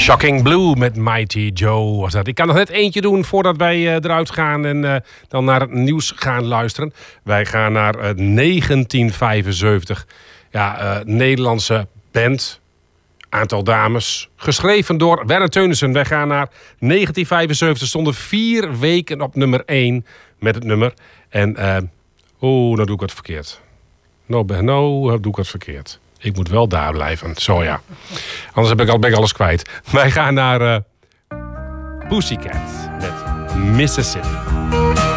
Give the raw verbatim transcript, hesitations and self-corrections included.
Shocking Blue met Mighty Joe was dat. Ik kan nog net eentje doen voordat wij uh, eruit gaan en uh, dan naar het nieuws gaan luisteren. Wij gaan naar uh, negentien vijfenzeventig. Ja, uh, Nederlandse band. Aantal dames. Geschreven door Werner Teunissen. Wij gaan naar negentien vijfenzeventig. Stonden vier weken op nummer één met het nummer. En, uh, oh, nou doe ik wat verkeerd. Nou, nou doe ik wat verkeerd. Ik moet wel daar blijven. Zo ja. Anders heb ik al, ben ik alles kwijt. Wij gaan naar uh, Pussycat met Mississippi.